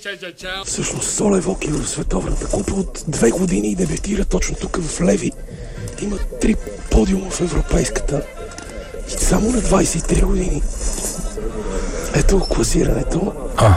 Всъщност Соле Воки в Световната купа от 2 години дебютира точно тук в Леви. Има 3 подиума в Европейската и само на 23 години. Ето класирането.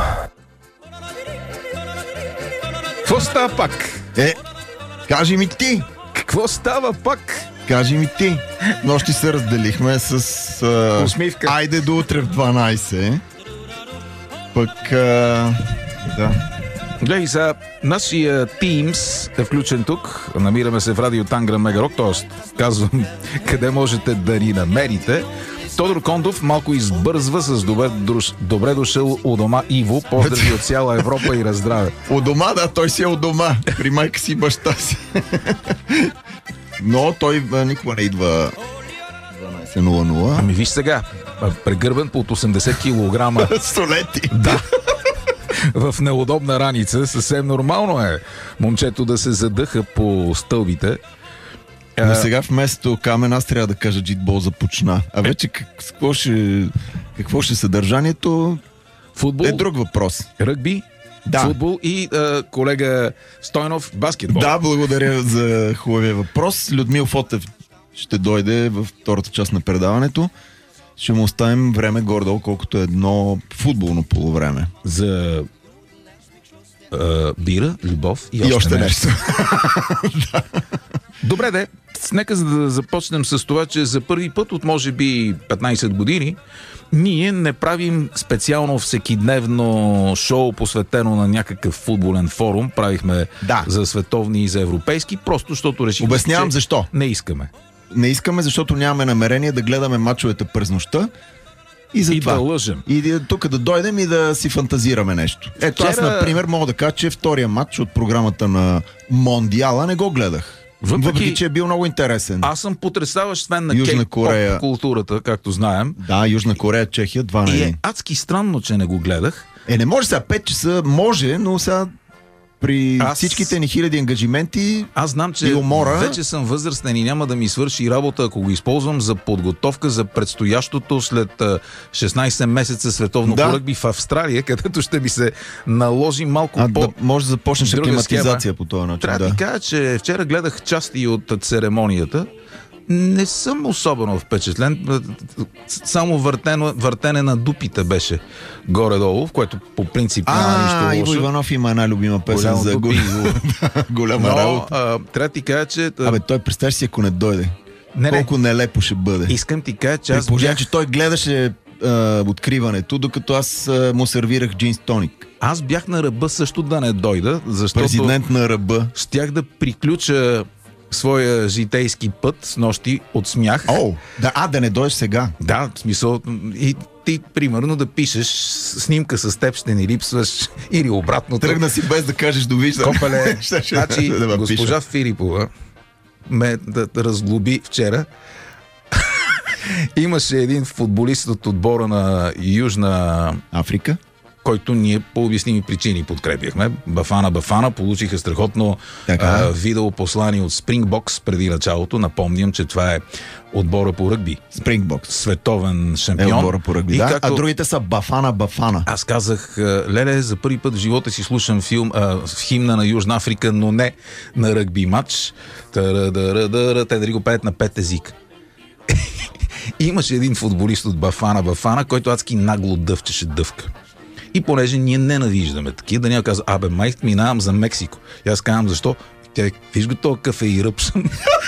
Какво става пак? Кажи ми ти! Какво става пак? Кажи ми ти! Нощи се разделихме с... Усмивка. Айде до утре в 12. Пък... да. Гледай сега, нашия Teams е включен тук. Намираме се в Радио Тангра Мегарок, т.е. казвам къде можете да ни намерите. Тодор Кондов малко избързва с добре дошъл у дома Иво. Поздрави от цяла Европа и раздраве. У дома, да, той си е у дома. При майка си и баща си. Но той никога не идва 12:00. Ами виж сега, прегърбен под 80 кг. Столети. Да. В неудобна раница. Съвсем нормално е момчето да се задъха по стълбите. Но сега вместо Камен аз трябва да кажа джитбол започна. А вече какво ще съдържанието? Футбол, е друг въпрос. ръгби, Да. футбол и колега Стойнов баскетбол. Да, благодаря за хубавия въпрос. Людмил Фотев ще дойде във втората част на предаването. Ще му оставим време гордо, колкото е едно футболно полувреме. За бира, любов и още нещо. Да. Добре, нека да започнем с това, че за първи път от може би 15 години ние не правим специално всекидневно шоу, посветено на някакъв футболен форум. Правихме за световни и за европейски, просто защото решихме, Обяснявам защо. Не искаме. Не искаме, защото нямаме намерение да гледаме мачовете през нощта. И да лъжем. И тук да дойдем и да си фантазираме нещо. Ето аз, например, мога да кажа, че втория матч от програмата на Мондиала не го гледах. Въпреки че е бил много интересен. Аз съм потресаващ фен на Южна Корея. културата, както знаем. Да, Южна Корея, Чехия, 2-1. И е адски странно, че не го гледах. Не може сега 5 часа, може, но сега при всичките ни хиляди ангажименти. Аз знам, че вече съм възрастен и няма да ми свърши работа, ако го използвам за подготовка за предстоящото след 16 месеца световно ръгби в Австралия, където ще ми се наложи малко може да започнеш аклиматизация по този начин. Трябва да ти кажа, че вчера гледах части от церемонията. Не съм особено впечатлен. Само въртене на дупите беше горе-долу, в което по принцип няма нищо лошо. Иво Иванов има една любима песен за голяма работа. Трябва да ти кажа, че... той представяш си, ако не дойде. Колко нелепо ще бъде. Искам ти кажа, че аз че той гледаше откриването, докато аз му сервирах джинс тоник. Аз бях на ръба също да не дойда, защото... Президент на ръба. Щях да приключа своя житейски път с нощи от смях. Да не дойдеш сега. Да, в смисъл. И ти, примерно, да пишеш снимка с теб, ще ни липсваш или обратното. Тръгна си без да кажеш довиждане. Копеле, значи госпожа Филипова ме разглоби вчера. Имаше един футболист от отбора на Южна Африка, който ние по обясними причини подкрепяхме. Бафана получиха страхотно видеопослание от Springboks преди началото. Напомням, че това е отбора по ръгби. Springboks. Световен шампион. Отбора по ръгби, да. А другите са Бафана. Аз казах, леле, за първи път в живота си слушам химна на Южна Африка, но не на ръгби матч. Те дали го пеят на 5 езика. Имаше един футболист от Бафана, който адски нагло дъвчеше дъвка. И понеже ние ненавиждаме такива, Даниел каза, май минавам за Мексико. И аз казвам, защо? Тя виж го този кафе и ръбсъм.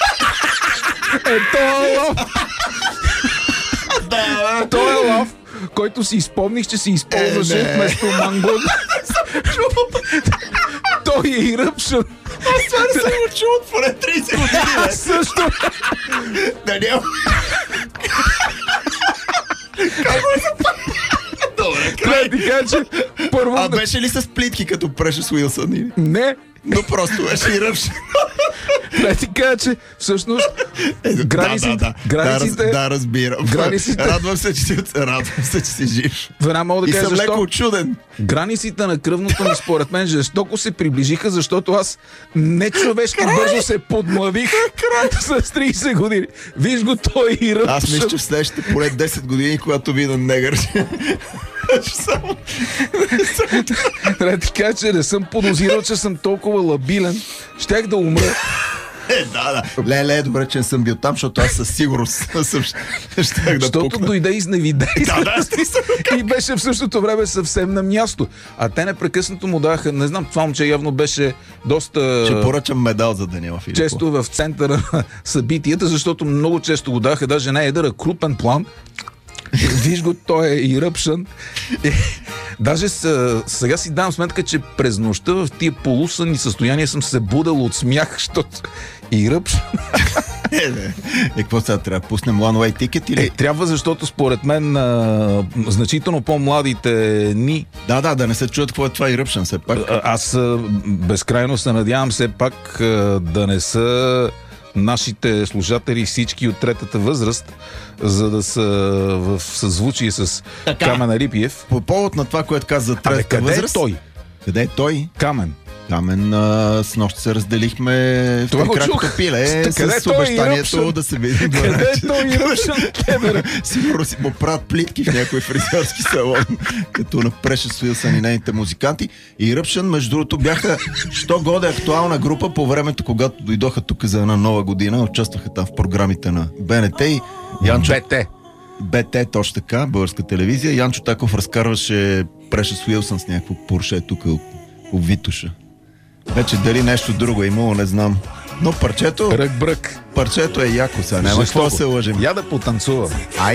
Той е лав, който си изпомних, че си използваше вместо манго. Той е и ръбсъм. Аз това не съм го чул от поне 30 години. Също. Даниел. Как го запомня? Трябва да ти кажа, че първо... беше ли с плитки, като преше с Уилсън? Не. Но просто беше и ръбше. Трябва да ти кажа, че всъщност границите... Да, разбирам. Радвам се, че си жив. Веднага мога да кажа защо. И съм леко очуден. Границите на кръвното ми, според мен, жестоко се приближиха, защото аз нечовешки бързо се подмлавих с 30 години. Виж го, той и ръбша. Аз мисля, че в следващите поне 10 години, когато видя негър, Трябва да ти кажа, че не съм подозирал, че съм толкова лабилен. Щях да умра. Да. Леле, добре, че не съм бил там, защото аз със сигурност щях да Защото пукна. дойде изневидей. Да, И беше в същото време съвсем на място. А те непрекъснато му даха, не знам, това момче явно беше доста... Ще поръчам медал за Данила Филипов. често в центъра на събитията, защото много често го даха, даже не едър, а крупен план. Виж го, той е и ръпшан. Даже сега си давам сметка, че през нощта в тия полусънни състояния съм се будал от смях, защото и ръпшан. Какво сега трябва да пуснем one way ticket или? Трябва, защото според мен значително по-младите ни. Да не се чуят какво е това и ръпшан все пак. Аз безкрайно се надявам все пак да не са нашите слушатели всички от третата възраст, за да са в съзвучие с Камен Арипиев. По повод на това, което каза за третата къде възраст. е той? Къде е той? Камен. Камен, с нощ се разделихме в Това го Трикракото чух. пиле Къде с той и обещанието Ръпшан? да се видим. Къде е той и ръпшан кедър? Сигурно си му правят плитки в някой фризьорски салон, като на Precious Wilson и нейните музиканти. И Ръпшан, между другото, бяха що годе актуална група по времето, когато дойдоха тук за една нова година. Участваха там в програмите на БНТ и Янчо... БТ, точно така, българска телевизия. Янчо Таков разкарваше Precious Wilson с някакво порше тук от Витуша. Вече дали нещо друго е имало, не знам. Но парчето Рък-брък. е яко сега. Няма какво да се лъжим. Я да потанцувам.